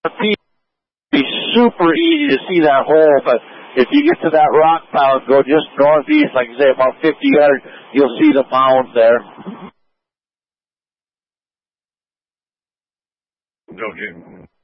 be super easy to see that hole, but if you get to that rock pile and go just northeast, like I say, about 50 yards, you'll see the mound there. Okay.